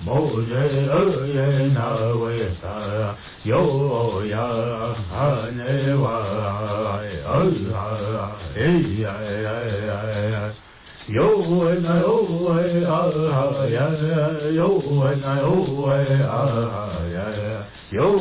摩羯二耶那维萨哟呀阿内瓦啊哎呀呀呀呀。哟喂那哟喂啊呀，哟喂那哟喂啊呀，哟。